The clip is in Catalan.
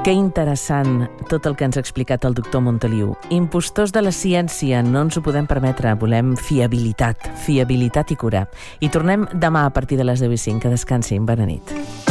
Que interessant tot el que ens ha explicat el doctor Montoliu. Impostors de la ciència, no ens ho podem permetre. Volem fiabilitat i cura. I tornem demà a partir de les 10:05. Que descansin. Bona nit.